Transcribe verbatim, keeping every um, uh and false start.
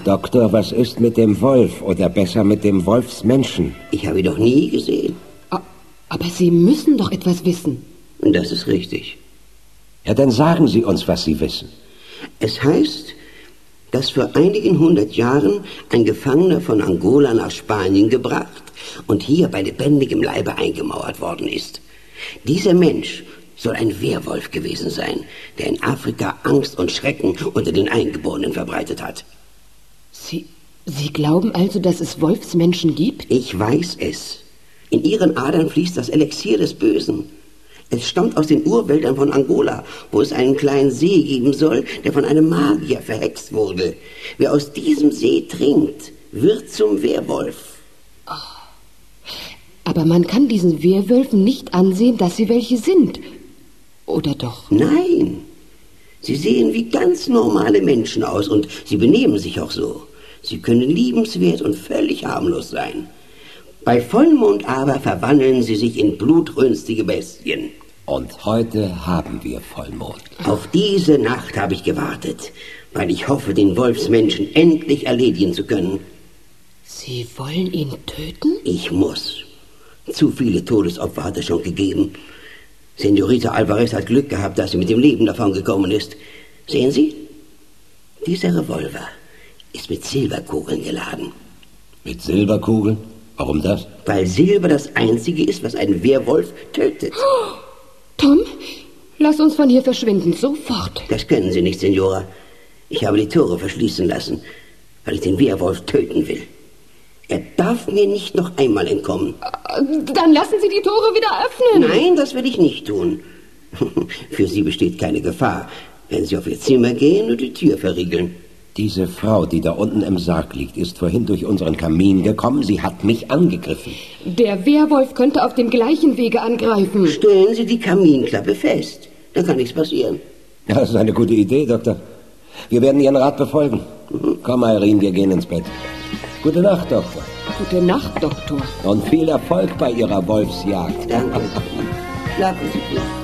Doktor, was ist mit dem Wolf oder besser mit dem Wolfsmenschen? Ich habe ihn doch nie gesehen. Aber Sie müssen doch etwas wissen. Das ist richtig. Ja, dann sagen Sie uns, was Sie wissen. Es heißt, dass vor einigen hundert Jahren ein Gefangener von Angola nach Spanien gebracht und hier bei lebendigem Leibe eingemauert worden ist. Dieser Mensch soll ein Werwolf gewesen sein, der in Afrika Angst und Schrecken unter den Eingeborenen verbreitet hat. Sie, Sie glauben also, dass es Wolfsmenschen gibt? Ich weiß es. In ihren Adern fließt das Elixier des Bösen. Es stammt aus den Urwäldern von Angola, wo es einen kleinen See geben soll, der von einem Magier verhext wurde. Wer aus diesem See trinkt, wird zum Werwolf. Oh. Aber man kann diesen Werwölfen nicht ansehen, dass sie welche sind. Oder doch? Nein. Sie sehen wie ganz normale Menschen aus und sie benehmen sich auch so. Sie können liebenswert und völlig harmlos sein. Bei Vollmond aber verwandeln sie sich in blutrünstige Bestien. Und heute haben wir Vollmond. Auf diese Nacht habe ich gewartet, weil ich hoffe, den Wolfsmenschen endlich erledigen zu können. Sie wollen ihn töten? Ich muss. Zu viele Todesopfer hat es schon gegeben. Senorita Alvarez hat Glück gehabt, dass sie mit dem Leben davon gekommen ist. Sehen Sie? Dieser Revolver ist mit Silberkugeln geladen. Mit Silberkugeln? Warum das? Weil Silber das Einzige ist, was einen Werwolf tötet. Oh, Tom, lass uns von hier verschwinden, sofort. Das können Sie nicht, Senora. Ich habe die Tore verschließen lassen, weil ich den Werwolf töten will. Er darf mir nicht noch einmal entkommen. Dann lassen Sie die Tore wieder öffnen. Nein, das will ich nicht tun. Für Sie besteht keine Gefahr, wenn Sie auf Ihr Zimmer gehen und die Tür verriegeln. Diese Frau, die da unten im Sarg liegt, ist vorhin durch unseren Kamin gekommen. Sie hat mich angegriffen. Der Werwolf könnte auf dem gleichen Wege angreifen. Stellen Sie die Kaminklappe fest. Dann kann nichts passieren. Das ist eine gute Idee, Doktor. Wir werden Ihren Rat befolgen. Mhm. Komm, Irene, wir gehen ins Bett. Gute Nacht, Doktor. Gute Nacht, Doktor. Und viel Erfolg bei Ihrer Wolfsjagd. Danke. Schlafen Sie gut.